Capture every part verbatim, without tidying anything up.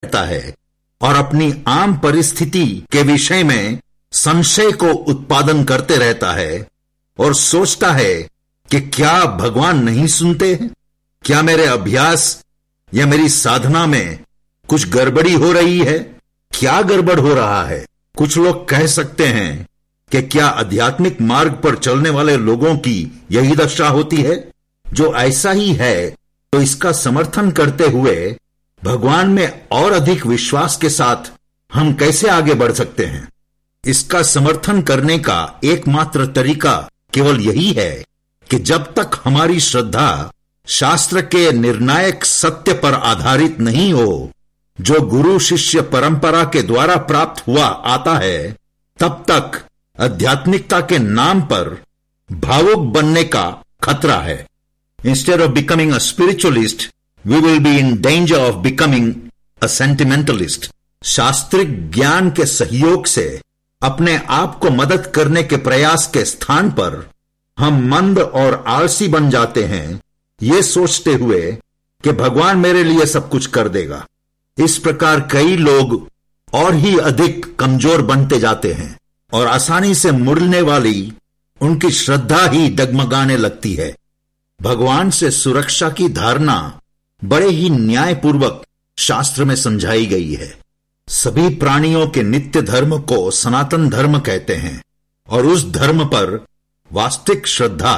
रहता है और अपनी आम परिस्थिति के विषय में संशय को उत्पादन करते रहता है और सोचता है कि क्या भगवान नहीं सुनते हैं? क्या मेरे अभ्यास या मेरी साधना में कुछ गड़बड़ी हो रही है? क्या गड़बड़ हो रहा है? कुछ लोग कह सकते हैं कि क्या आध्यात्मिक मार्ग पर चलने वाले लोगों की यही दशा होती है? जो ऐसा ही है तो इसका समर्थन करते हुए भगवान में और अधिक विश्वास के साथ हम कैसे आगे बढ़ सकते हैं? इसका समर्थन करने का एकमात्र तरीका केवल यही है कि जब तक हमारी श्रद्धा शास्त्र के निर्णायक सत्य पर आधारित नहीं हो, जो गुरु शिष्य परंपरा के द्वारा प्राप्त हुआ आता है, तब तक आध्यात्मिकता के नाम पर भावुक बनने का खतरा है। Instead of becoming a spiritualist, we will be in danger of becoming a sentimentalist. शास्त्रिक ज्ञान के सहयोग से अपने आप को मदद करने के प्रयास के स्थान पर हम मंद और आलसी बन जाते हैं, ये सोचते हुए कि भगवान मेरे लिए सब कुछ कर देगा। इस प्रकार कई लोग और ही अधिक कमजोर बनते जाते हैं और आसानी से मुड़ने वाली उनकी श्रद्धा ही डगमगाने लगती है। भगवान से सुरक्षा की धारणा बड़े ही न्यायपूर्वक शास्त्र में समझाई गई है। सभी प्राणियों के नित्य धर्म को सनातन धर्म कहते हैं और उस धर्म पर वास्तविक श्रद्धा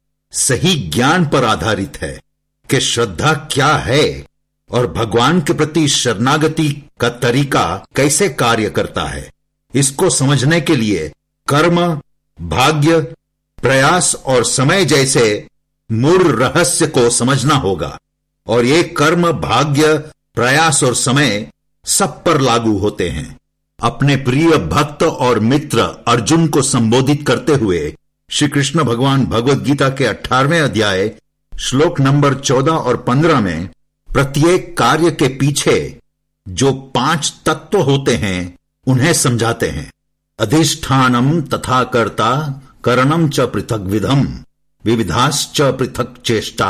सही ज्ञान पर आधारित है कि श्रद्धा क्या है और भगवान के प्रति शरणागति का तरीका कैसे कार्य करता है। इसको समझने के लिए कर्म, भाग्य, प्रयास और समय जैसे मूल रहस्य को समझना होगा और ये कर्म, भाग्य, प्रयास और समय सब पर लागू होते हैं। अपने प्रिय भक्त और मित्र अर्जुन को संबोधित करते हुए श्री कृष्ण भगवान भगवद गीता के अठारहवें अध्याय श्लोक नंबर चौदह और पंद्रह में प्रत्येक कार्य के पीछे जो पांच तत्व होते हैं उन्हें समझाते हैं। अधिष्ठानम तथा कर्ता करणम च पृथक विधम विविधाश्च पृथक चेष्टा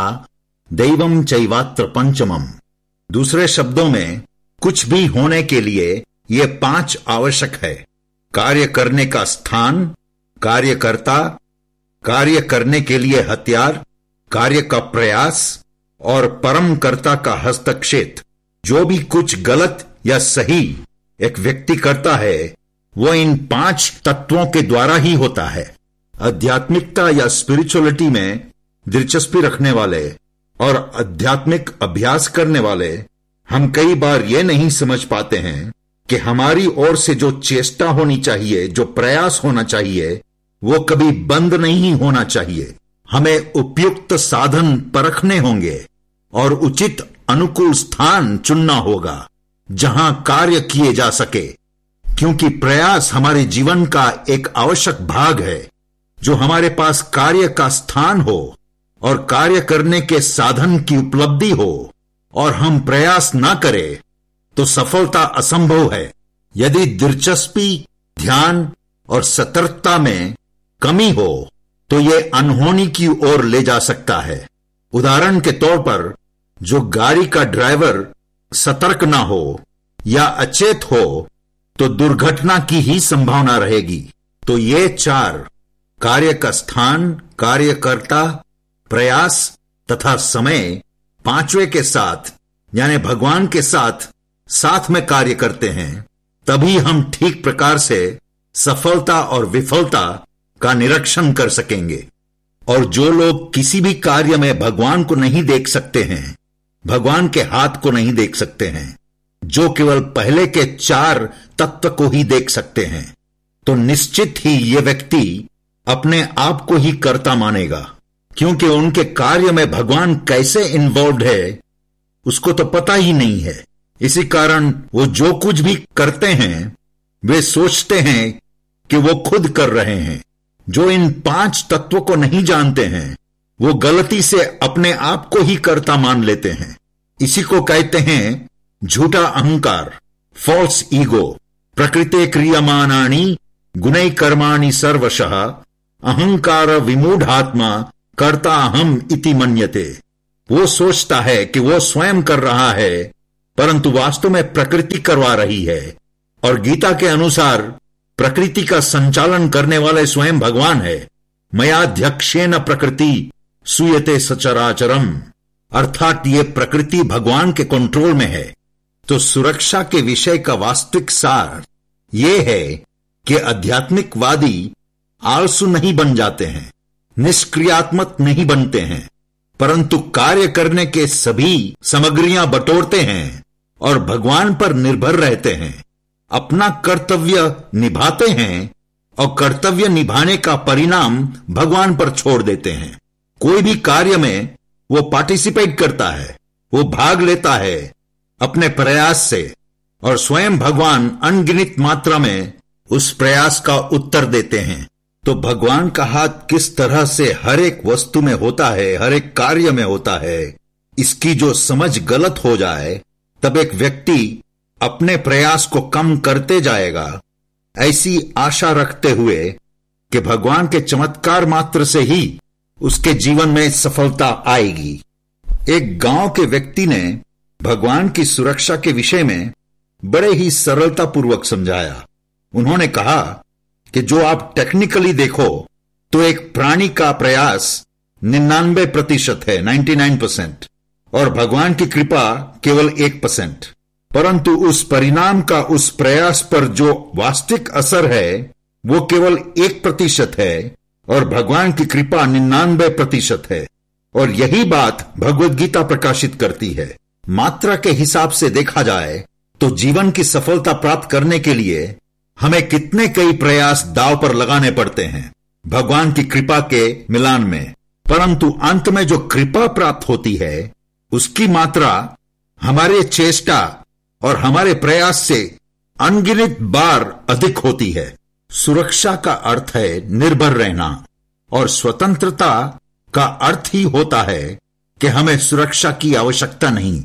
दैवम चैवात्र पंचमम। दूसरे शब्दों में कुछ भी होने के लिए ये पांच आवश्यक है। कार्य करने का स्थान, कार्यकर्ता, कार्य करने के लिए हथियार, कार्य का प्रयास और परम कर्ता का हस्तक्षेप। जो भी कुछ गलत या सही एक व्यक्ति करता है वो इन पांच तत्वों के द्वारा ही होता है। आध्यात्मिकता या स्पिरिचुअलिटी में दिलचस्पी रखने वाले और आध्यात्मिक अभ्यास करने वाले हम कई बार ये नहीं समझ पाते हैं कि हमारी ओर से जो चेष्टा होनी चाहिए, जो प्रयास होना चाहिए, वो कभी बंद नहीं होना चाहिए। हमें उपयुक्त साधन परखने होंगे और उचित अनुकूल स्थान चुनना होगा जहां कार्य किए जा सके, क्योंकि प्रयास हमारे जीवन का एक आवश्यक भाग है। जो हमारे पास कार्य का स्थान हो और कार्य करने के साधन की उपलब्धि हो और हम प्रयास ना करें तो सफलता असंभव है। यदि दिलचस्पी, ध्यान और सतर्कता में कमी हो तो यह अनहोनी की ओर ले जा सकता है। उदाहरण के तौर पर जो गाड़ी का ड्राइवर सतर्क ना हो या अचेत हो तो दुर्घटना की ही संभावना रहेगी। तो ये चार, कार्य का स्थान, कार्यकर्ता, प्रयास तथा समय, पांचवे के साथ यानी भगवान के साथ साथ में कार्य करते हैं, तभी हम ठीक प्रकार से सफलता और विफलता का निरीक्षण कर सकेंगे। और जो लोग किसी भी कार्य में भगवान को नहीं देख सकते हैं, भगवान के हाथ को नहीं देख सकते हैं, जो केवल पहले के चार तत्व को ही देख सकते हैं, तो निश्चित ही ये व्यक्ति अपने आप को ही कर्ता मानेगा, क्योंकि उनके कार्य में भगवान कैसे इन्वॉल्व है उसको तो पता ही नहीं है। इसी कारण वो जो कुछ भी करते हैं वे सोचते हैं कि वो खुद कर रहे हैं। जो इन पांच तत्वों को नहीं जानते हैं वो गलती से अपने आप को ही कर्ता मान लेते हैं। इसी को कहते हैं झूठा अहंकार, फॉल्स ईगो। प्रकृते क्रियमाणानि गुणै कर्माणि सर्वशः अहंकार विमूढ़ात्मा कर्ता अहम इति मन्यते। वो सोचता है कि वो स्वयं कर रहा है परंतु वास्तव में प्रकृति करवा रही है। और गीता के अनुसार प्रकृति का संचालन करने वाले स्वयं भगवान है। मयाध्यक्षेन प्रकृति सूयते सचराचरम, अर्थात ये प्रकृति भगवान के कंट्रोल में है। तो सुरक्षा के विषय का वास्तविक सार ये है कि आध्यात्मिकवादी आलसू नहीं बन जाते हैं, निष्क्रियात्मक नहीं बनते हैं, परंतु कार्य करने के सभी सामग्रियां बटोरते हैं और भगवान पर निर्भर रहते हैं। अपना कर्तव्य निभाते हैं और कर्तव्य निभाने का परिणाम भगवान पर छोड़ देते हैं। कोई भी कार्य में वो पार्टिसिपेट करता है, वो भाग लेता है अपने प्रयास से, और स्वयं भगवान अनगिनत मात्रा में उस प्रयास का उत्तर देते हैं। तो भगवान का हाथ किस तरह से हर एक वस्तु में होता है, हर एक कार्य में होता है, इसकी जो समझ गलत हो जाए तब एक व्यक्ति अपने प्रयास को कम करते जाएगा, ऐसी आशा रखते हुए कि भगवान के चमत्कार मात्र से ही उसके जीवन में सफलता आएगी। एक गांव के व्यक्ति ने भगवान की सुरक्षा के विषय में बड़े ही सरलता पूर्वक समझाया। उन्होंने कहा कि जो आप टेक्निकली देखो तो एक प्राणी का प्रयास निन्यानवे प्रतिशत है, निन्यानवे परसेंट, और भगवान की कृपा केवल एक परसेंट। परंतु उस परिणाम का उस प्रयास पर जो वास्तविक असर है वो केवल एक प्रतिशत है और भगवान की कृपा निन्यानवे प्रतिशत है। और यही बात भगवद गीता प्रकाशित करती है। मात्रा के हिसाब से देखा जाए तो जीवन की सफलता प्राप्त करने के लिए हमें कितने कई प्रयास दांव पर लगाने पड़ते हैं भगवान की कृपा के मिलान में, परंतु अंत में जो कृपा प्राप्त होती है उसकी मात्रा हमारे चेष्टा और हमारे प्रयास से अनगिनत बार अधिक होती है। सुरक्षा का अर्थ है निर्भर रहना, और स्वतंत्रता का अर्थ ही होता है कि हमें सुरक्षा की आवश्यकता नहीं।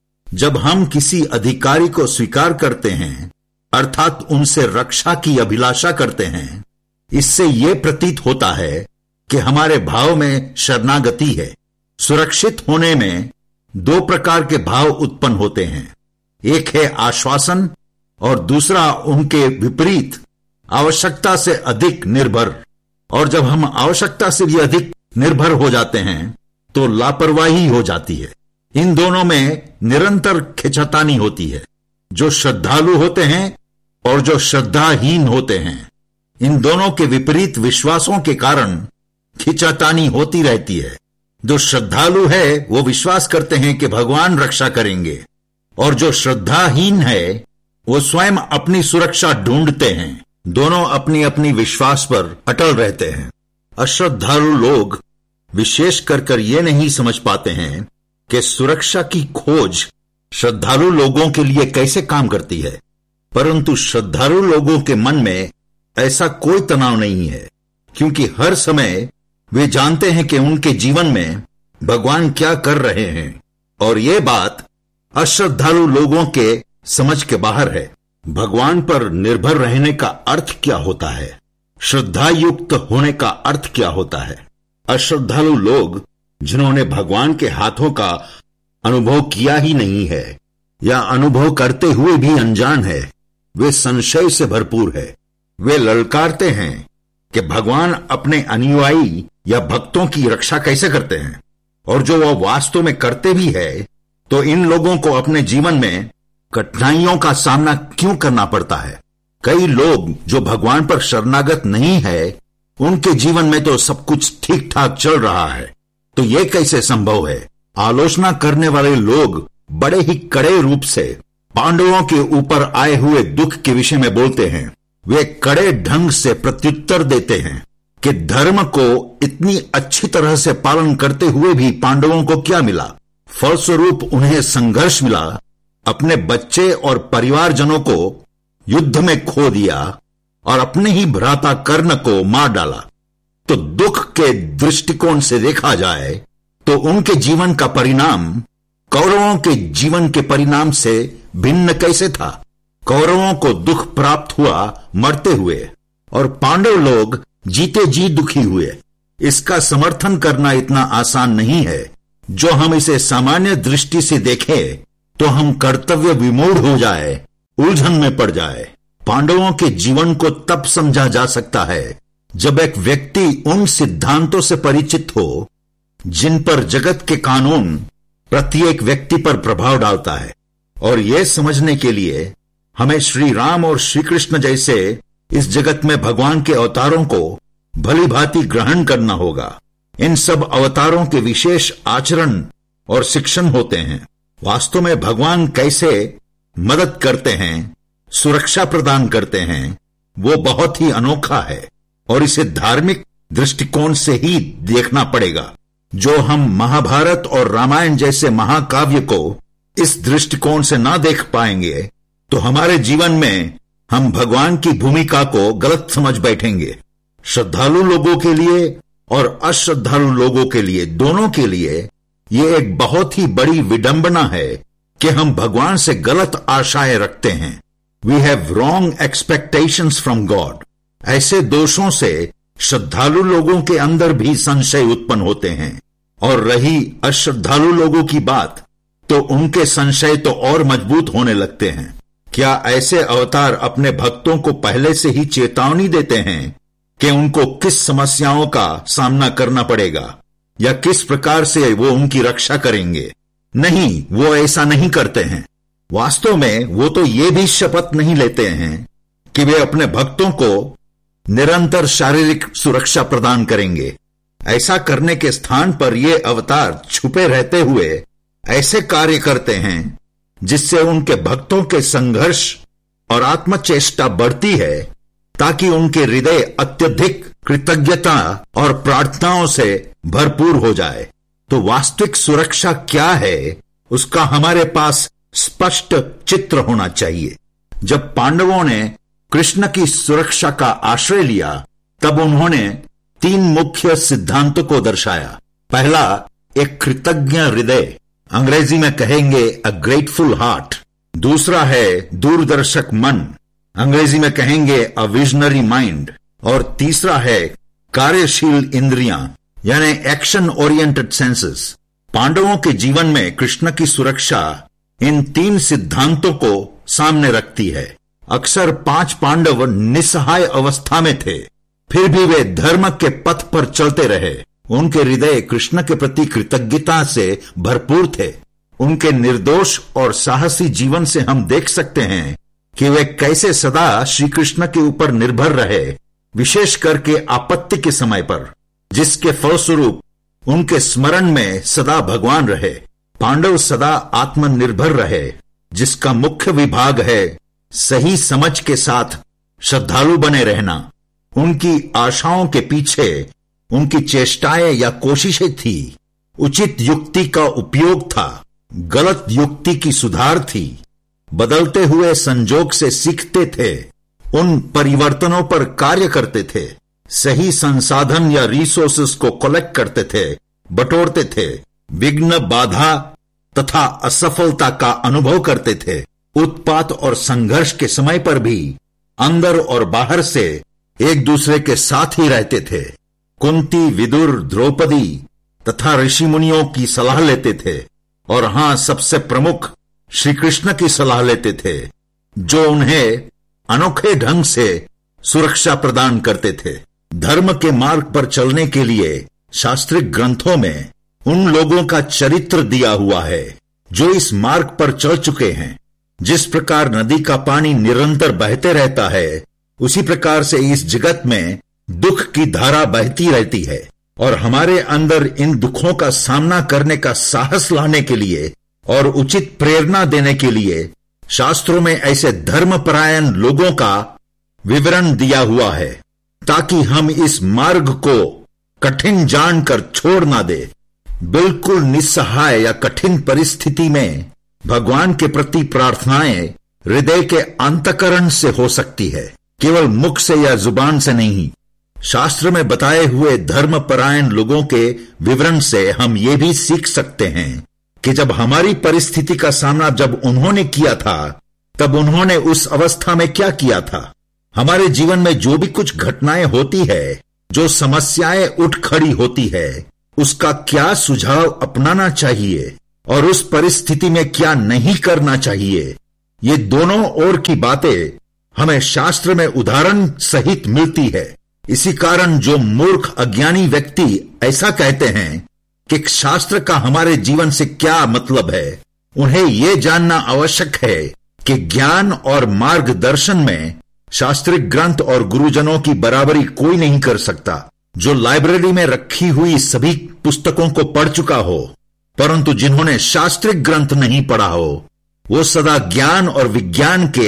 जब हम किसी अधिकारी को स्वीकार करते हैं, अर्थात उनसे रक्षा की अभिलाषा करते हैं, इससे यह प्रतीत होता है कि हमारे भाव में शरणागति है। सुरक्षित होने में दो प्रकार के भाव उत्पन्न होते हैं, एक है आश्वासन और दूसरा उनके विपरीत आवश्यकता से अधिक निर्भर। और जब हम आवश्यकता से भी अधिक निर्भर हो जाते हैं तो लापरवाही हो जाती है। इन दोनों में निरंतर खिंचातानी होती है। जो श्रद्धालु होते हैं और जो श्रद्धाहीन होते हैं, इन दोनों के विपरीत विश्वासों के कारण खिंचातानी होती रहती है। जो श्रद्धालु है वो विश्वास करते हैं कि भगवान रक्षा करेंगे, और जो श्रद्धाहीन है वो स्वयं अपनी सुरक्षा ढूंढते हैं। दोनों अपनी अपनी विश्वास पर अटल रहते हैं। अश्रद्धालु लोग विशेष कर कर ये नहीं समझ पाते हैं कि सुरक्षा की खोज श्रद्धालु लोगों के लिए कैसे काम करती है, परंतु श्रद्धालु लोगों के मन में ऐसा कोई तनाव नहीं है, क्योंकि हर समय वे जानते हैं कि उनके जीवन में भगवान क्या कर रहे हैं। और ये बात अश्रद्धालु लोगों के समझ के बाहर है। भगवान पर निर्भर रहने का अर्थ क्या होता है, श्रद्धा युक्त होने का अर्थ क्या होता है। अश्रद्धालु लोग जिन्होंने भगवान के हाथों का अनुभव किया ही नहीं है या अनुभव करते हुए भी अनजान है, वे संशय से भरपूर है। वे ललकारते हैं कि भगवान अपने अनुयायी या भक्तों की रक्षा कैसे करते हैं, और जो वह वास्तव में करते भी है तो इन लोगों को अपने जीवन में कठिनाइयों का सामना क्यों करना पड़ता है। कई लोग जो भगवान पर शरणागत नहीं है, उनके जीवन में तो सब कुछ ठीक ठाक चल रहा है, तो यह कैसे संभव है। आलोचना करने वाले लोग बड़े ही कड़े रूप से पांडवों के ऊपर आए हुए दुख के विषय में बोलते हैं। वे कड़े ढंग से प्रत्युत्तर देते हैं कि धर्म को इतनी अच्छी तरह से पालन करते हुए भी पांडवों को क्या मिला। फलस्वरूप उन्हें संघर्ष मिला, अपने बच्चे और परिवारजनों को युद्ध में खो दिया और अपने ही भ्राता कर्ण को मार डाला। तो दुख के दृष्टिकोण से देखा जाए तो उनके जीवन का परिणाम कौरवों के जीवन के परिणाम से भिन्न कैसे था। कौरवों को दुख प्राप्त हुआ मरते हुए, और पांडव लोग जीते जी दुखी हुए। इसका समर्थन करना इतना आसान नहीं है। जो हम इसे सामान्य दृष्टि से देखें तो हम कर्तव्य विमूढ़ हो जाए, उलझन में पड़ जाए। पांडवों के जीवन को तब समझा जा सकता है जब एक व्यक्ति उन सिद्धांतों से परिचित हो जिन पर जगत के कानून प्रत्येक व्यक्ति पर प्रभाव डालता है। और यह समझने के लिए हमें श्री राम और श्री कृष्ण जैसे इस जगत में भगवान के अवतारों को भली भांति ग्रहण करना होगा। इन सब अवतारों के विशेष आचरण और शिक्षण होते हैं। वास्तव में भगवान कैसे मदद करते हैं, सुरक्षा प्रदान करते हैं, वो बहुत ही अनोखा है और इसे धार्मिक दृष्टिकोण से ही देखना पड़ेगा। जो हम महाभारत और रामायण जैसे महाकाव्य को इस दृष्टिकोण से ना देख पाएंगे तो हमारे जीवन में हम भगवान की भूमिका को गलत समझ बैठेंगे। श्रद्धालु लोगों के लिए और अश्रद्धालु लोगों के लिए, दोनों के लिए ये एक बहुत ही बड़ी विडंबना है कि हम भगवान से गलत आशाएं रखते हैं। We have wrong expectations from God. ऐसे दोषों से श्रद्धालु लोगों के अंदर भी संशय उत्पन्न होते हैं। और रही अश्रद्धालु लोगों की बात, तो उनके संशय तो और मजबूत होने लगते हैं। क्या ऐसे अवतार अपने भक्तों को पहले से ही चेतावनी देते हैं कि उनको किस समस्याओं का सामना करना पड़ेगा या किस प्रकार से वो उनकी रक्षा करेंगे? नहीं, वो ऐसा नहीं करते हैं। वास्तव में वो तो ये भी शपथ नहीं लेते हैं कि वे अपने भक्तों को निरंतर शारीरिक सुरक्षा प्रदान करेंगे। ऐसा करने के स्थान पर ये अवतार छुपे रहते हुए ऐसे कार्य करते हैं जिससे उनके भक्तों के संघर्ष और आत्मचेष्टा बढ़ती है, ताकि उनके हृदय अत्यधिक कृतज्ञता और प्रार्थनाओं से भरपूर हो जाए। तो वास्तविक सुरक्षा क्या है, उसका हमारे पास स्पष्ट चित्र होना चाहिए। जब पांडवों ने कृष्ण की सुरक्षा का आश्रय लिया, तब उन्होंने तीन मुख्य सिद्धांतों को दर्शाया। पहला, एक कृतज्ञ हृदय, अंग्रेजी में कहेंगे अ ग्रेटफुल हार्ट। दूसरा है दूरदर्शक मन, अंग्रेजी में कहेंगे अ विजनरी माइंड। और तीसरा है कार्यशील इंद्रियां, यानी एक्शन ओरिएंटेड सेंसेस। पांडवों के जीवन में कृष्ण की सुरक्षा इन तीन सिद्धांतों को सामने रखती है। अक्सर पांच पांडव निस्सहाय अवस्था में थे, फिर भी वे धर्म के पथ पर चलते रहे। उनके हृदय कृष्ण के प्रति कृतज्ञता से भरपूर थे। उनके निर्दोष और साहसी जीवन से हम देख सकते हैं कि वे कैसे सदा श्री कृष्ण के ऊपर निर्भर रहे, विशेष करके आपत्ति के समय पर, जिसके फलस्वरूप उनके स्मरण में सदा भगवान रहे। पांडव सदा आत्मनिर्भर रहे, जिसका मुख्य विभाग है सही समझ के साथ श्रद्धालु बने रहना। उनकी आशाओं के पीछे उनकी चेष्टाएं या कोशिशें थी, उचित युक्ति का उपयोग था, गलत युक्ति की सुधार थी, बदलते हुए संजोग से सीखते थे, उन परिवर्तनों पर कार्य करते थे, सही संसाधन या रिसोर्सेस को कलेक्ट करते थे, बटोरते थे, विघ्न, बाधा तथा असफलता का अनुभव करते थे। उत्पात और संघर्ष के समय पर भी अंदर और बाहर से एक दूसरे के साथ ही रहते थे। कुंती, विदुर, द्रौपदी तथा ऋषि मुनियों की सलाह लेते थे, और हां, सबसे प्रमुख श्री कृष्ण की सलाह लेते थे, जो उन्हें अनोखे ढंग से सुरक्षा प्रदान करते थे। धर्म के मार्ग पर चलने के लिए शास्त्रिक ग्रंथों में उन लोगों का चरित्र दिया हुआ है जो इस मार्ग पर चल चुके हैं। जिस प्रकार नदी का पानी निरंतर बहते रहता है, उसी प्रकार से इस जगत में दुख की धारा बहती रहती है, और हमारे अंदर इन दुखों का सामना करने का साहस लाने के लिए और उचित प्रेरणा देने के लिए शास्त्रों में ऐसे धर्मपरायण लोगों का विवरण दिया हुआ है, ताकि हम इस मार्ग को कठिन जानकर छोड़ ना दे। बिल्कुल निस्सहाय या कठिन परिस्थिति में भगवान के प्रति प्रार्थनाएं हृदय के अंतःकरण से हो सकती है, केवल मुख से या जुबान से नहीं। शास्त्र में बताए हुए धर्मपरायण लोगों के विवरण से हम ये भी सीख सकते हैं कि जब हमारी परिस्थिति का सामना जब उन्होंने किया था, तब उन्होंने उस अवस्था में क्या किया था। हमारे जीवन में जो भी कुछ घटनाएं होती है, जो समस्याएं उठ खड़ी होती है, उसका क्या सुझाव अपनाना चाहिए, और उस परिस्थिति में क्या नहीं करना चाहिए, ये दोनों ओर की बातें हमें शास्त्र में उदाहरण सहित मिलती है। इसी कारण जो मूर्ख अज्ञानी व्यक्ति ऐसा कहते हैं कि शास्त्र का हमारे जीवन से क्या मतलब है, उन्हें यह जानना आवश्यक है कि ज्ञान और मार्गदर्शन में शास्त्रिक ग्रंथ और गुरुजनों की बराबरी कोई नहीं कर सकता। जो लाइब्रेरी में रखी हुई सभी पुस्तकों को पढ़ चुका हो, परंतु जिन्होंने शास्त्रिक ग्रंथ नहीं पढ़ा हो, वो सदा ज्ञान और विज्ञान के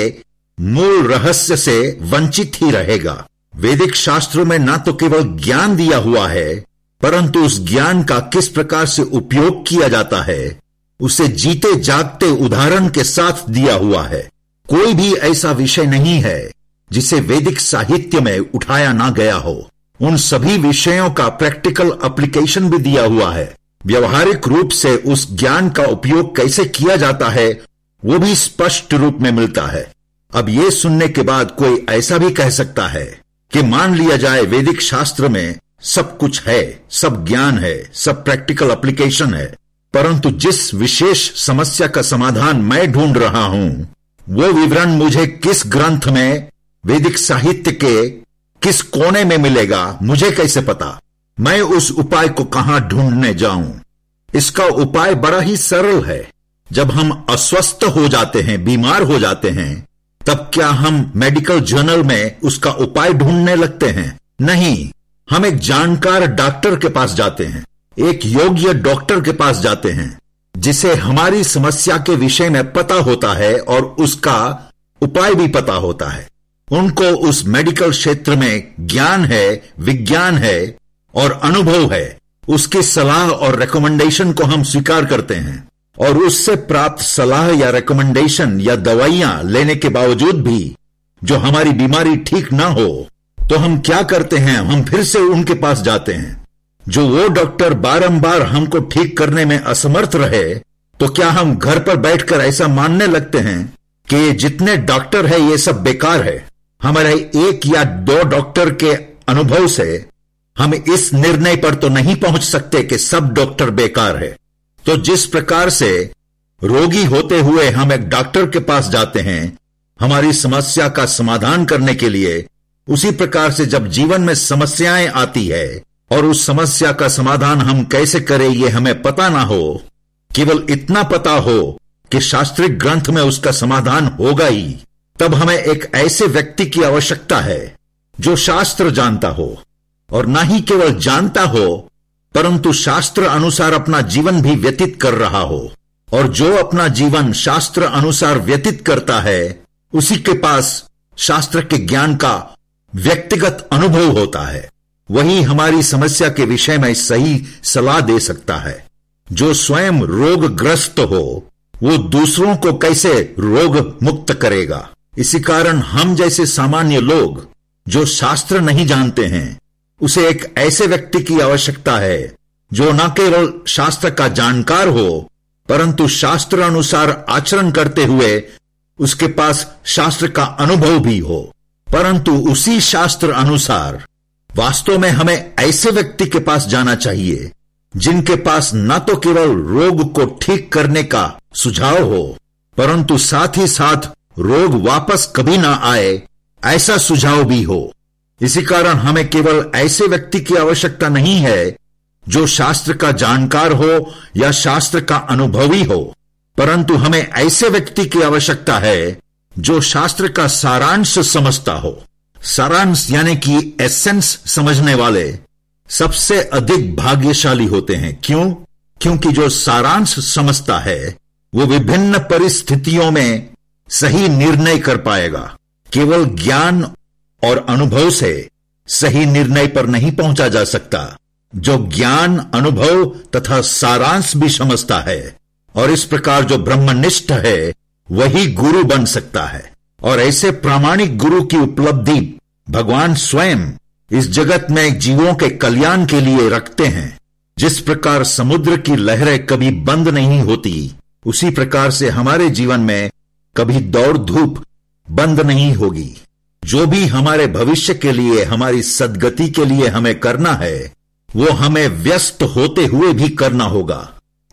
मूल रहस्य से वंचित ही रहेगा। वैदिक शास्त्रों में न तो केवल ज्ञान दिया हुआ है, परंतु उस ज्ञान का किस प्रकार से उपयोग किया जाता है, उसे जीते जागते उदाहरण के साथ दिया हुआ है। कोई भी ऐसा विषय नहीं है जिसे वैदिक साहित्य में उठाया ना गया हो। उन सभी विषयों का प्रैक्टिकल एप्लीकेशन भी दिया हुआ है। व्यवहारिक रूप से उस ज्ञान का उपयोग कैसे किया जाता है, वो भी स्पष्ट रूप में मिलता है। अब ये सुनने के बाद कोई ऐसा भी कह सकता है कि मान लिया जाए वैदिक शास्त्र में सब कुछ है, सब ज्ञान है, सब प्रैक्टिकल एप्लीकेशन है, परंतु जिस विशेष समस्या का समाधान मैं ढूंढ रहा हूं, वो विवरण मुझे किस ग्रंथ में, वैदिक साहित्य के किस कोने में मिलेगा, मुझे कैसे पता? मैं उस उपाय को कहां ढूंढने जाऊं? इसका उपाय बड़ा ही सरल है। जब हम अस्वस्थ हो जाते हैं, बीमार हो जाते हैं, तब क्या हम मेडिकल जर्नल में उसका उपाय ढूंढने लगते हैं? नहीं, हम एक जानकार डॉक्टर के पास जाते हैं, एक योग्य डॉक्टर के पास जाते हैं, जिसे हमारी समस्या के विषय में पता होता है और उसका उपाय भी पता होता है। उनको उस मेडिकल क्षेत्र में ज्ञान है, विज्ञान है और अनुभव है। उसकी सलाह और रिकमेंडेशन को हम स्वीकार करते हैं, और उससे प्राप्त सलाह या रिकमेंडेशन या दवाइयां लेने के बावजूद भी जो हमारी बीमारी ठीक ना हो, तो हम क्या करते हैं? हम फिर से उनके पास जाते हैं। जो वो डॉक्टर बारंबार हमको ठीक करने में असमर्थ रहे, तो क्या हम घर पर बैठकर ऐसा मानने लगते हैं कि ये जितने डॉक्टर है ये सब बेकार है? हमारे एक या दो डॉक्टर के अनुभव से हम इस निर्णय पर तो नहीं पहुंच सकते कि सब डॉक्टर बेकार है। तो जिस प्रकार से रोगी होते हुए हम एक डॉक्टर के पास जाते हैं हमारी समस्या का समाधान करने के लिए, उसी प्रकार से जब जीवन में समस्याएं आती है और उस समस्या का समाधान हम कैसे करें ये हमें पता ना हो, केवल इतना पता हो कि शास्त्रिक ग्रंथ में उसका समाधान होगा ही, तब हमें एक ऐसे व्यक्ति की आवश्यकता है जो शास्त्र जानता हो, और ना ही केवल जानता हो परंतु शास्त्र अनुसार अपना जीवन भी व्यतीत कर रहा हो। और जो अपना जीवन शास्त्र अनुसार व्यतीत करता है, उसी के पास शास्त्र के ज्ञान का व्यक्तिगत अनुभव होता है। वही हमारी समस्या के विषय में सही सलाह दे सकता है। जो स्वयं रोगग्रस्त हो, वो दूसरों को कैसे रोग मुक्त करेगा? इसी कारण हम जैसे सामान्य लोग जो शास्त्र नहीं जानते हैं, उसे एक ऐसे व्यक्ति की आवश्यकता है जो न केवल शास्त्र का जानकार हो, परंतु शास्त्र अनुसार आचरण करते हुए उसके पास शास्त्र का अनुभव भी हो। परंतु उसी शास्त्र अनुसार वास्तव में हमें ऐसे व्यक्ति के पास जाना चाहिए जिनके पास न तो केवल रोग को ठीक करने का सुझाव हो, परंतु साथ ही साथ रोग वापस कभी ना आए, ऐसा सुझाव भी हो। इसी कारण हमें केवल ऐसे व्यक्ति की आवश्यकता नहीं है जो शास्त्र का जानकार हो या शास्त्र का अनुभवी हो, परंतु हमें ऐसे व्यक्ति की आवश्यकता है जो शास्त्र का सारांश समझता हो। सारांश यानी कि एसेंस समझने वाले सबसे अधिक भाग्यशाली होते हैं। क्यों? क्योंकि जो सारांश समझता है वो विभिन्न परिस्थितियों में सही निर्णय कर पाएगा। केवल ज्ञान और अनुभव से सही निर्णय पर नहीं पहुंचा जा सकता। जो ज्ञान, अनुभव तथा सारांश भी समझता है और इस प्रकार जो ब्रह्मनिष्ठ है, वही गुरु बन सकता है। और ऐसे प्रामाणिक गुरु की उपलब्धि भगवान स्वयं इस जगत में जीवों के कल्याण के लिए रखते हैं। जिस प्रकार समुद्र की लहरें कभी बंद नहीं होती, उसी प्रकार से हमारे जीवन में कभी दौड़ धूप बंद नहीं होगी। जो भी हमारे भविष्य के लिए, हमारी सद्गति के लिए हमें करना है, वो हमें व्यस्त होते हुए भी करना होगा।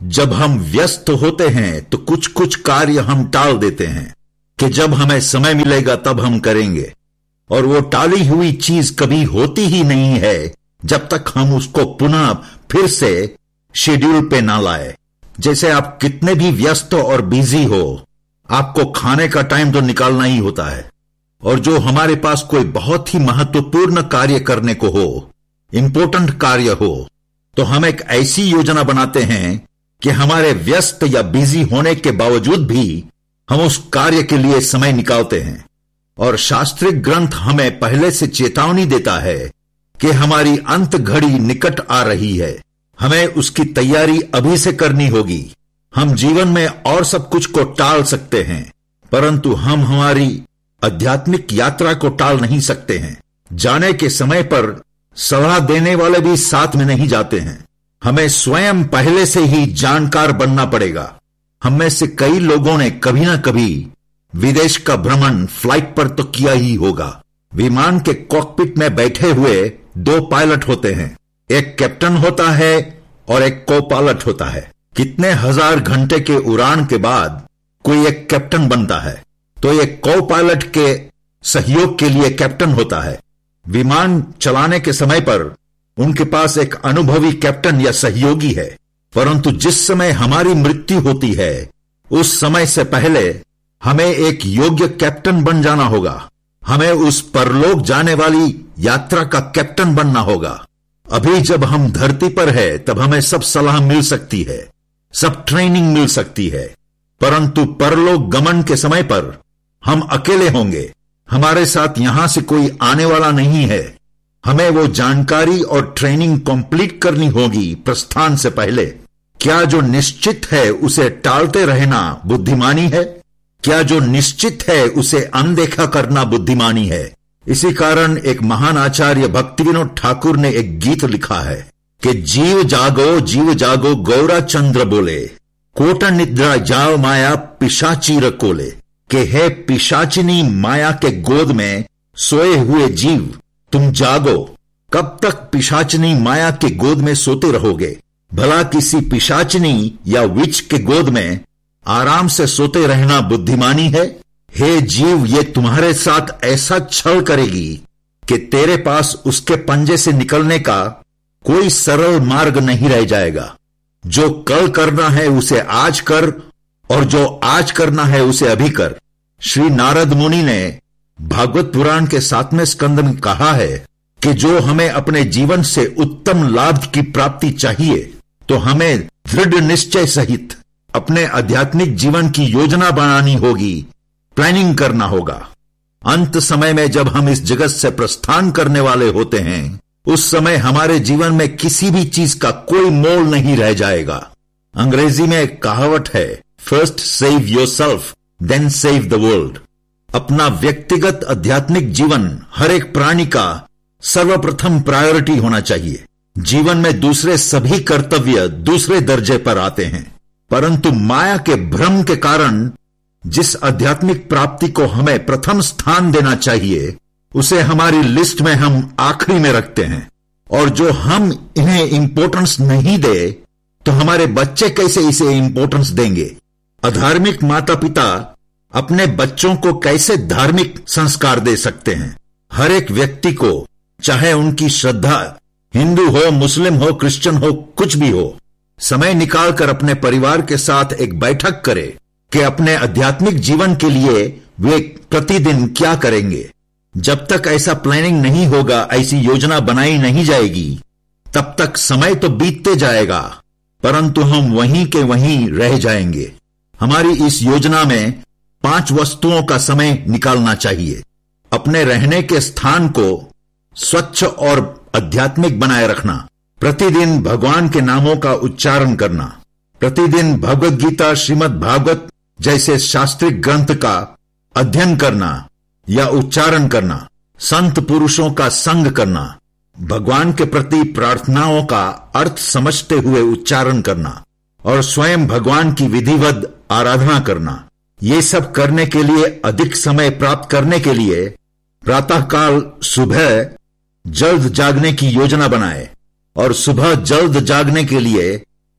जब हम व्यस्त होते हैं तो कुछ कुछ कार्य हम टाल देते हैं कि जब हमें समय मिलेगा तब हम करेंगे, और वो टाली हुई चीज कभी होती ही नहीं है जब तक हम उसको पुनः फिर से शेड्यूल पे ना लाए। जैसे आप कितने भी व्यस्त और बिजी हो, आपको खाने का टाइम तो निकालना ही होता है। और जो हमारे पास कोई बहुत ही महत्वपूर्ण कार्य करने को हो, इंपॉर्टेंट कार्य हो, तो हम एक ऐसी योजना बनाते हैं कि हमारे व्यस्त या बिजी होने के बावजूद भी हम उस कार्य के लिए समय निकालते हैं। और शास्त्रीय ग्रंथ हमें पहले से चेतावनी देता है कि हमारी अंत घड़ी निकट आ रही है, हमें उसकी तैयारी अभी से करनी होगी। हम जीवन में और सब कुछ को टाल सकते हैं, परंतु हम हमारी आध्यात्मिक यात्रा को टाल नहीं सकते हैं। जाने के समय पर सलाह देने वाले भी साथ में नहीं जाते हैं। हमें स्वयं पहले से ही जानकार बनना पड़ेगा। हम में से कई लोगों ने कभी ना कभी विदेश का भ्रमण फ्लाइट पर तो किया ही होगा। विमान के कॉकपिट में बैठे हुए दो पायलट होते हैं, एक कैप्टन होता है और एक को पायलट होता है। कितने हजार घंटे के उड़ान के बाद कोई एक कैप्टन बनता है, तो एक को पायलट के सहयोग के लिए कैप्टन होता है। विमान चलाने के समय पर उनके पास एक अनुभवी कैप्टन या सहयोगी है, परंतु जिस समय हमारी मृत्यु होती है उस समय से पहले हमें एक योग्य कैप्टन बन जाना होगा। हमें उस परलोक जाने वाली यात्रा का कैप्टन बनना होगा। अभी जब हम धरती पर है तब हमें सब सलाह मिल सकती है, सब ट्रेनिंग मिल सकती है, परंतु परलोक गमन के समय पर हम अकेले होंगे। हमारे साथ यहां से कोई आने वाला नहीं है। हमें वो जानकारी और ट्रेनिंग कंप्लीट करनी होगी प्रस्थान से पहले। क्या जो निश्चित है उसे टालते रहना बुद्धिमानी है? क्या जो निश्चित है उसे अनदेखा करना बुद्धिमानी है? इसी कारण एक महान आचार्य भक्ति विनोद ठाकुर ने एक गीत लिखा है कि जीव जागो जीव जागो गौरा चंद्र बोले, कोट निद्रा जाओ माया पिशाची रकोले। के है पिशाचिनी माया के गोद में सोए हुए जीव, तुम जागो। कब तक पिशाचिनी माया के गोद में सोते रहोगे? भला किसी पिशाचिनी या विच के गोद में आराम से सोते रहना बुद्धिमानी है? हे जीव, ये तुम्हारे साथ ऐसा छल करेगी कि तेरे पास उसके पंजे से निकलने का कोई सरल मार्ग नहीं रह जाएगा। जो कल करना है उसे आज कर, और जो आज करना है उसे अभी कर। श्री नारद मुनि ने भागवत पुराण के सातवें स्कंद में कहा है कि जो हमें अपने जीवन से उत्तम लाभ की प्राप्ति चाहिए, तो हमें दृढ़ निश्चय सहित अपने आध्यात्मिक जीवन की योजना बनानी होगी, प्लानिंग करना होगा। अंत समय में जब हम इस जगत से प्रस्थान करने वाले होते हैं, उस समय हमारे जीवन में किसी भी चीज का कोई मोल नहीं रह जाएगा। अंग्रेजी में एक कहावत है, first save yourself then save the world. अपना व्यक्तिगत आध्यात्मिक जीवन हर एक प्राणी का सर्वप्रथम प्रायोरिटी होना चाहिए। जीवन में दूसरे सभी कर्तव्य दूसरे दर्जे पर आते हैं, परंतु माया के भ्रम के कारण जिस आध्यात्मिक प्राप्ति को हमें प्रथम स्थान देना चाहिए, उसे हमारी लिस्ट में हम आखिरी में रखते हैं। और जो हम इन्हें इंपॉर्टेंस नहीं दे, तो हमारे बच्चे कैसे इसे इंपॉर्टेंस देंगे? अधार्मिक माता पिता अपने बच्चों को कैसे धार्मिक संस्कार दे सकते हैं? हर एक व्यक्ति को, चाहे उनकी श्रद्धा हिंदू हो, मुस्लिम हो, क्रिश्चियन हो, कुछ भी हो, समय निकालकर अपने परिवार के साथ एक बैठक करे कि अपने आध्यात्मिक जीवन के लिए वे प्रतिदिन क्या करेंगे। जब तक ऐसा प्लानिंग नहीं होगा, ऐसी योजना बनाई नहीं जाएगी, तब तक समय तो बीतते जाएगा, परंतु हम वहीं के वहीं रह जाएंगे। हमारी इस योजना में पांच वस्तुओं का समय निकालना चाहिए। अपने रहने के स्थान को स्वच्छ और आध्यात्मिक बनाए रखना, प्रतिदिन भगवान के नामों का उच्चारण करना, प्रतिदिन भगवत गीता, श्रीमद् भागवत जैसे शास्त्रीय ग्रंथ का अध्ययन करना या उच्चारण करना, संत पुरुषों का संग करना, भगवान के प्रति प्रार्थनाओं का अर्थ समझते हुए उच्चारण करना और स्वयं भगवान की विधिवत आराधना करना। ये सब करने के लिए, अधिक समय प्राप्त करने के लिए प्रातःकाल सुबह जल्द जागने की योजना बनाए और सुबह जल्द जागने के लिए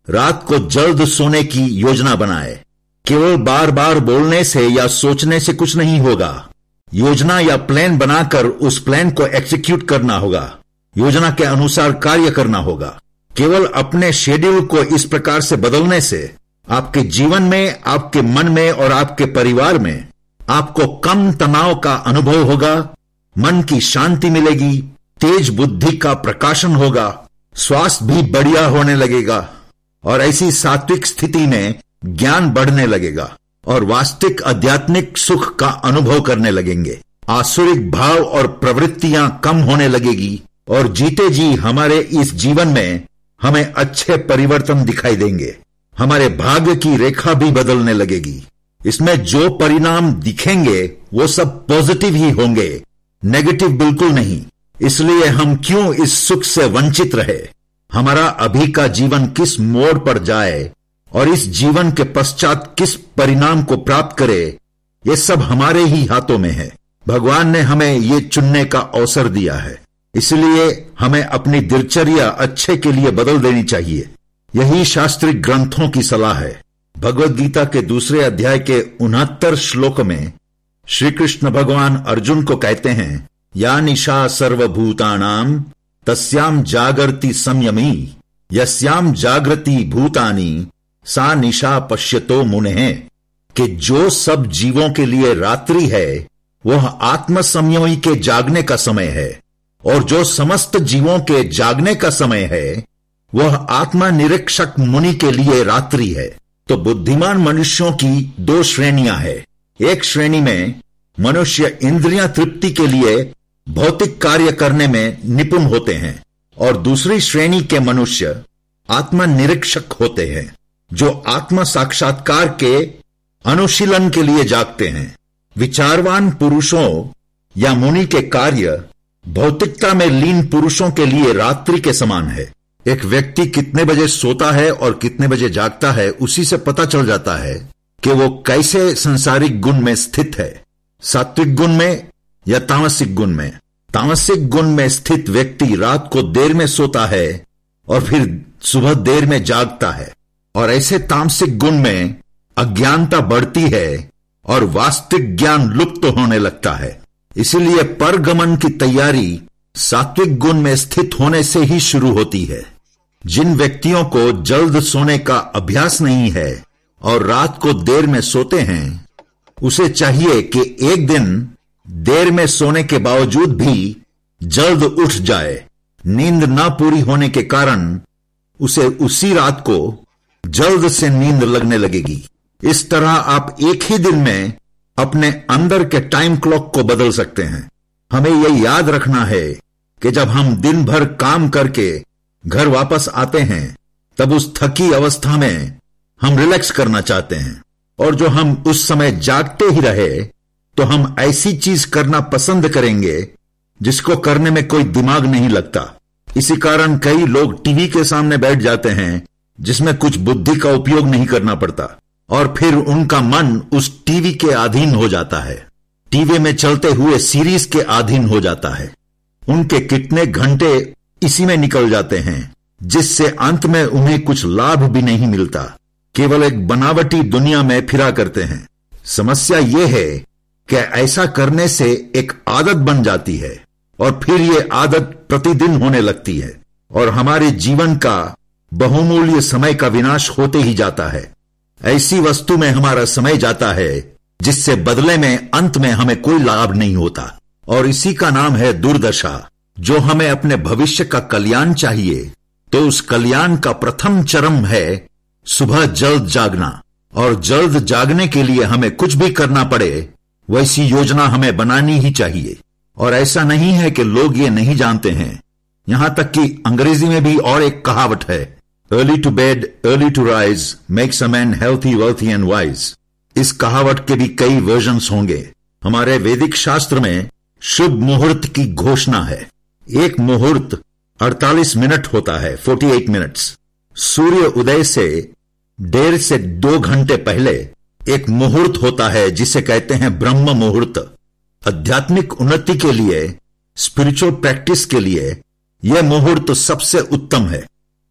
रात को जल्द सोने की योजना बनाए। केवल बार बार बोलने से या सोचने से कुछ नहीं होगा। योजना या प्लान बनाकर उस प्लान को एग्जीक्यूट करना होगा। योजना के अनुसार कार्य करना होगा। केवल अपने शेड्यूल को इस प्रकार से बदलने से आपके जीवन में, आपके मन में और आपके परिवार में आपको कम तनाव का अनुभव होगा, मन की शांति मिलेगी, तेज बुद्धि का प्रकाशन होगा, स्वास्थ्य भी बढ़िया होने लगेगा और ऐसी सात्विक स्थिति में ज्ञान बढ़ने लगेगा और वास्तविक आध्यात्मिक सुख का अनुभव करने लगेंगे। आसुरिक भाव और प्रवृत्तियां कम होने लगेगी और जीते जी हमारे इस जीवन में हमें अच्छे परिवर्तन दिखाई देंगे। हमारे भाग्य की रेखा भी बदलने लगेगी। इसमें जो परिणाम दिखेंगे वो सब पॉजिटिव ही होंगे, नेगेटिव बिल्कुल नहीं। इसलिए हम क्यों इस सुख से वंचित रहे। हमारा अभी का जीवन किस मोड़ पर जाए और इस जीवन के पश्चात किस परिणाम को प्राप्त करे, ये सब हमारे ही हाथों में है। भगवान ने हमें ये चुनने का अवसर दिया है, इसलिए हमें अपनी दिनचर्या अच्छे के लिए बदल देनी चाहिए। यही शास्त्रीय ग्रंथों की सलाह है। भगवद गीता के दूसरे अध्याय के उनहत्तर श्लोक में श्री कृष्ण भगवान अर्जुन को कहते हैं, या निशा सर्वभूतानाम तस्याम जागर्ति संयमी यस्याम जागृति भूतानि सा निशा पश्यतो मुने, कि जो सब जीवों के लिए रात्रि है वह आत्म संयमी के जागने का समय है और जो समस्त जीवों के जागने का समय है वह आत्मा निरीक्षक मुनि के लिए रात्रि है। तो बुद्धिमान मनुष्यों की दो श्रेणियां हैं। एक श्रेणी में मनुष्य इंद्रियां तृप्ति के लिए भौतिक कार्य करने में निपुण होते हैं और दूसरी श्रेणी के मनुष्य आत्मा निरीक्षक होते हैं, जो आत्मा साक्षात्कार के अनुशीलन के लिए जागते हैं। विचारवान पुरुषों या मुनि के कार्य भौतिकता में लीन पुरुषों के लिए रात्रि के समान है। एक व्यक्ति कितने बजे सोता है और कितने बजे जागता है, उसी से पता चल जाता है कि वो कैसे संसारिक गुण में स्थित है, सात्विक गुण में या तामसिक गुण में। तामसिक गुण में स्थित व्यक्ति रात को देर में सोता है और फिर सुबह देर में जागता है और ऐसे तामसिक गुण में अज्ञानता बढ़ती है और वास्तविक ज्ञान लुप्त होने लगता है। इसलिए परगमन की तैयारी सात्विक गुण में स्थित होने से ही शुरू होती है। जिन व्यक्तियों को जल्द सोने का अभ्यास नहीं है और रात को देर में सोते हैं, उसे चाहिए कि एक दिन देर में सोने के बावजूद भी जल्द उठ जाए। नींद ना पूरी होने के कारण उसे उसी रात को जल्द से नींद लगने लगेगी। इस तरह आप एक ही दिन में अपने अंदर के टाइम क्लॉक को बदल सकते हैं। हमें यह याद रखना है कि जब हम दिन भर काम करके घर वापस आते हैं तब उस थकी अवस्था में हम रिलैक्स करना चाहते हैं और जो हम उस समय जागते ही रहे तो हम ऐसी चीज करना पसंद करेंगे जिसको करने में कोई दिमाग नहीं लगता। इसी कारण कई लोग टीवी के सामने बैठ जाते हैं जिसमें कुछ बुद्धि का उपयोग नहीं करना पड़ता और फिर उनका मन उस टीवी के अधीन हो जाता है, टीवी में चलते हुए सीरीज के अधीन हो जाता है। उनके कितने घंटे इसी में निकल जाते हैं जिससे अंत में उन्हें कुछ लाभ भी नहीं मिलता, केवल एक बनावटी दुनिया में फिरा करते हैं। समस्या यह है कि ऐसा करने से एक आदत बन जाती है और फिर यह आदत प्रतिदिन होने लगती है और हमारे जीवन का बहुमूल्य समय का विनाश होते ही जाता है। ऐसी वस्तु में हमारा समय जाता है जिससे बदले में अंत में हमें कोई लाभ नहीं होता और इसी का नाम है दुर्दशा। जो हमें अपने भविष्य का कल्याण चाहिए तो उस कल्याण का प्रथम चरण है सुबह जल्द जागना और जल्द जागने के लिए हमें कुछ भी करना पड़े वैसी योजना हमें बनानी ही चाहिए। और ऐसा नहीं है कि लोग ये नहीं जानते हैं, यहां तक कि अंग्रेजी में भी और एक कहावत है, early to bed early to rise makes a man healthy wealthy and wise. इस कहावत के भी कई वर्जन्स होंगे। हमारे वैदिक शास्त्र में शुभ मुहूर्त की घोषणा है। एक मुहूर्त अड़तालीस मिनट होता है, अड़तालीस मिनट्स। सूर्य उदय से डेढ़ से दो घंटे पहले एक मुहूर्त होता है जिसे कहते हैं ब्रह्म मुहूर्त। आध्यात्मिक उन्नति के लिए, स्पिरिचुअल प्रैक्टिस के लिए यह मुहूर्त सबसे उत्तम है।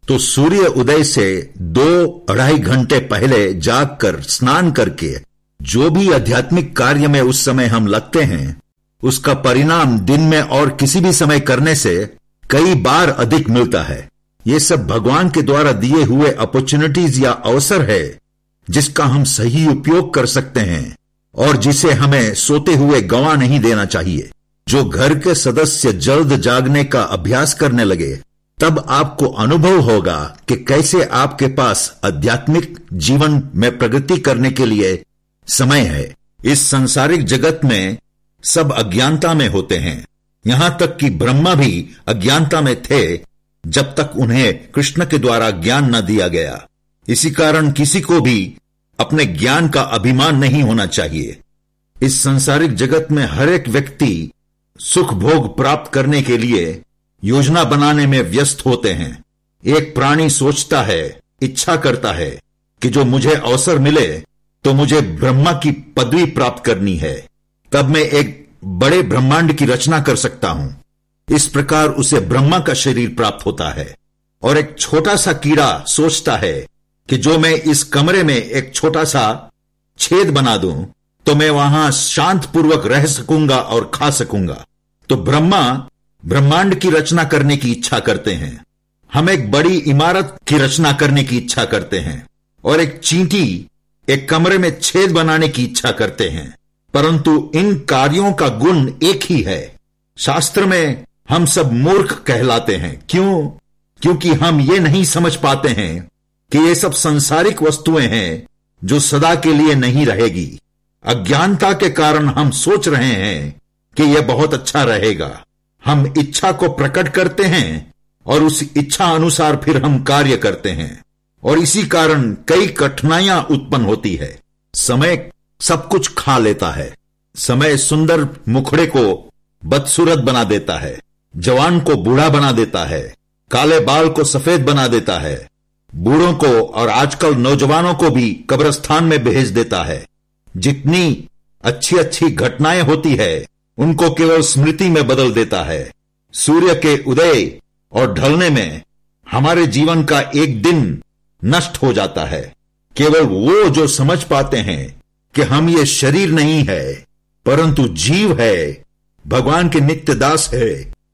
तो सूर्य उदय से दो अढ़ाई घंटे पहले जागकर स्नान करके जो भी आध्यात्मिक कार्य में उस समय हम लगते हैं, उसका परिणाम दिन में और किसी भी समय करने से कई बार अधिक मिलता है। ये सब भगवान के द्वारा दिए हुए अपॉर्चुनिटीज या अवसर है जिसका हम सही उपयोग कर सकते हैं और जिसे हमें सोते हुए गंवा नहीं देना चाहिए। जो घर के सदस्य जल्द जागने का अभ्यास करने लगे, तब आपको अनुभव होगा कि कैसे आपके पास आध्यात्मिक जीवन में प्रगति करने के लिए समय है। इस सांसारिक जगत में सब अज्ञानता में होते हैं, यहां तक कि ब्रह्मा भी अज्ञानता में थे जब तक उन्हें कृष्ण के द्वारा ज्ञान न दिया गया। इसी कारण किसी को भी अपने ज्ञान का अभिमान नहीं होना चाहिए। इस सांसारिक जगत में हर एक व्यक्ति सुख भोग प्राप्त करने के लिए योजना बनाने में व्यस्त होते हैं। एक प्राणी सोचता है, इच्छा करता है कि जो मुझे अवसर मिले तो मुझे ब्रह्मा की पदवी प्राप्त करनी है, तब मैं एक बड़े ब्रह्मांड की रचना कर सकता हूं। इस प्रकार उसे ब्रह्मा का शरीर प्राप्त होता है। और एक छोटा सा कीड़ा सोचता है कि जो मैं इस कमरे में एक छोटा सा छेद बना दूं तो मैं वहां शांत पूर्वक रह सकूंगा और खा सकूंगा। तो ब्रह्मा ब्रह्मांड की रचना करने की इच्छा करते हैं, हम एक बड़ी इमारत की रचना करने की इच्छा करते हैं, और एक चींटी एक कमरे में छेद बनाने की इच्छा करते हैं। परंतु इन कार्यों का गुण एक ही है। शास्त्र में हम सब मूर्ख कहलाते हैं। क्यों? क्योंकि हम ये नहीं समझ पाते हैं कि ये सब सांसारिक वस्तुएं हैं जो सदा के लिए नहीं रहेगी। अज्ञानता के कारण हम सोच रहे हैं कि यह बहुत अच्छा रहेगा। हम इच्छा को प्रकट करते हैं और उस इच्छा अनुसार फिर हम कार्य करते हैं, और इसी कारण कई कठिनाइयां उत्पन्न होती है। समय सब कुछ खा लेता है। समय सुंदर मुखड़े को बदसूरत बना देता है, जवान को बूढ़ा बना देता है, काले बाल को सफेद बना देता है, बूढ़ों को और आजकल नौजवानों को भी कब्रिस्तान में भेज देता है। जितनी अच्छी अच्छी घटनाएं होती है उनको केवल स्मृति में बदल देता है। सूर्य के उदय और ढलने में हमारे जीवन का एक दिन नष्ट हो जाता है। केवल वो जो समझ पाते हैं कि हम ये शरीर नहीं है परंतु जीव है, भगवान के नित्य दास है,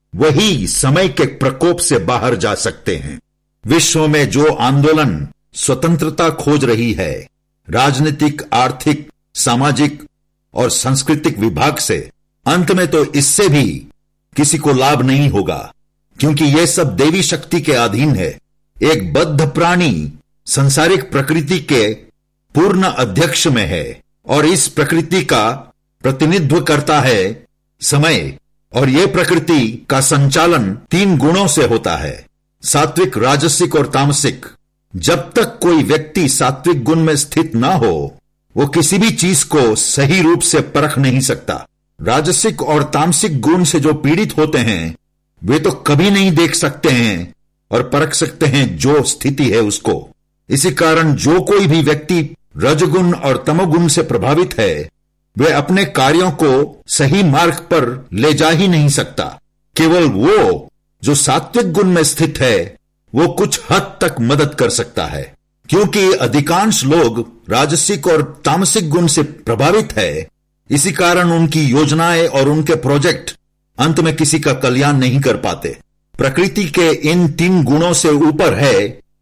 वही समय के प्रकोप से बाहर जा सकते हैं। विश्व में जो आंदोलन स्वतंत्रता खोज रही है, राजनीतिक, आर्थिक, सामाजिक और सांस्कृतिक विभाग से, अंत में तो इससे भी किसी को लाभ नहीं होगा, क्योंकि यह सब देवी शक्ति के अधीन है। एक बद्ध प्राणी सांसारिक प्रकृति के पूर्ण अध्यक्ष में है और इस प्रकृति का प्रतिनिधित्व करता है समय, और यह प्रकृति का संचालन तीन गुणों से होता है, सात्विक, राजसिक और तामसिक। जब तक कोई व्यक्ति सात्विक गुण में स्थित ना हो, वो किसी भी चीज को सही रूप से परख नहीं सकता। राजसिक और तामसिक गुण से जो पीड़ित होते हैं वे तो कभी नहीं देख सकते हैं और परख सकते हैं जो स्थिति है उसको। इसी कारण जो कोई भी व्यक्ति रजगुण और तमोगुण से प्रभावित है वे अपने कार्यों को सही मार्ग पर ले जा ही नहीं सकता। केवल वो जो सात्विक गुण में स्थित है वो कुछ हद तक मदद कर सकता है, क्योंकि अधिकांश लोग राजसिक और तामसिक गुण से प्रभावित है। इसी कारण उनकी योजनाएं और उनके प्रोजेक्ट अंत में किसी का कल्याण नहीं कर पाते। प्रकृति के इन तीन गुणों से ऊपर है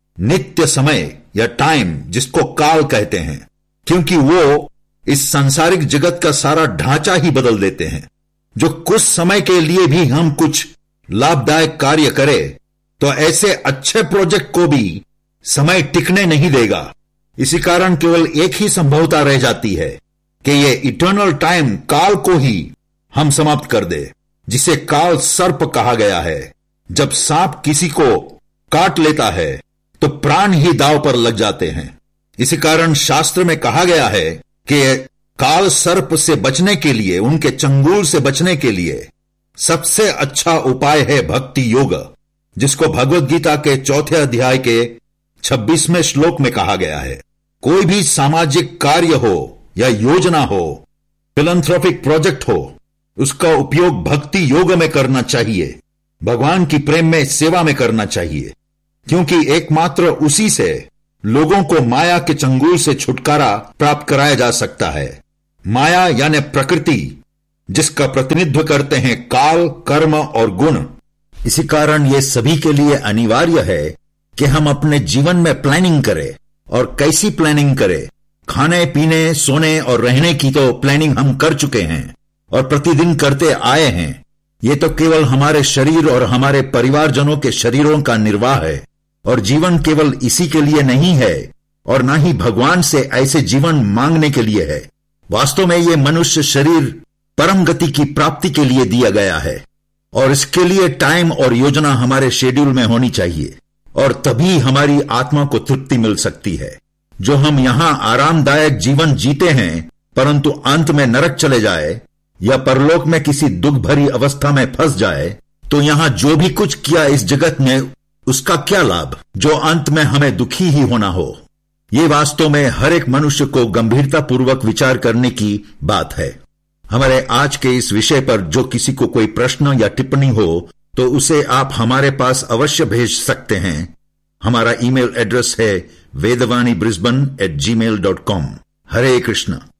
नित्य समय या टाइम, जिसको काल कहते हैं, क्योंकि वो इस सांसारिक जगत का सारा ढांचा ही बदल देते हैं। जो कुछ समय के लिए भी हम कुछ लाभदायक कार्य करें तो ऐसे अच्छे प्रोजेक्ट को भी समय टिकने नहीं देगा। इसी कारण केवल एक ही संभवता रह जाती है कि ये इटर्नल टाइम, काल को ही हम समाप्त कर दे, जिसे काल सर्प कहा गया है। जब सांप किसी को काट लेता है तो प्राण ही दांव पर लग जाते हैं। इसी कारण शास्त्र में कहा गया है कि काल सर्प से बचने के लिए, उनके चंगुल से बचने के लिए सबसे अच्छा उपाय है भक्ति योग, जिसको भगवत गीता के चौथे अध्याय के छब्बीसवें श्लोक में कहा गया है। कोई भी सामाजिक कार्य हो या योजना हो, फिलैंथ्रोपिक प्रोजेक्ट हो, उसका उपयोग भक्ति योग में करना चाहिए, भगवान की प्रेम में, सेवा में करना चाहिए। क्योंकि एकमात्र उसी से लोगों को माया के चंगुल से छुटकारा प्राप्त कराया जा सकता है। माया यानी प्रकृति, जिसका प्रतिनिधित्व करते हैं काल, कर्म और गुण। इसी कारण यह सभी के लिए अनिवार्य है कि हम अपने जीवन में प्लानिंग करें। और कैसी प्लानिंग करें? खाने पीने, सोने और रहने की तो प्लानिंग हम कर चुके हैं और प्रतिदिन करते आए हैं। ये तो केवल हमारे शरीर और हमारे परिवारजनों के शरीरों का निर्वाह है। और जीवन केवल इसी के लिए नहीं है और ना ही भगवान से ऐसे जीवन मांगने के लिए है। वास्तव में ये मनुष्य शरीर परम गति की प्राप्ति के लिए दिया गया है और इसके लिए टाइम और योजना हमारे शेड्यूल में होनी चाहिए और तभी हमारी आत्मा को तृप्ति मिल सकती है। जो हम यहां आरामदायक जीवन जीते हैं परंतु अंत में नरक चले जाए या परलोक में किसी दुख भरी अवस्था में फंस जाए तो यहां जो भी कुछ किया इस जगत में उसका क्या लाभ, जो अंत में हमें दुखी ही होना हो। ये वास्तव में हर एक मनुष्य को गंभीरता पूर्वक विचार करने की बात है। हमारे आज के इस विषय पर जो किसी को कोई प्रश्न या टिप्पणी हो तो उसे आप हमारे पास अवश्य भेज सकते हैं। हमारा ईमेल एड्रेस है वेदवाणी ब्रिस्बेन एट जी मेल डॉट कॉम। हरे कृष्ण।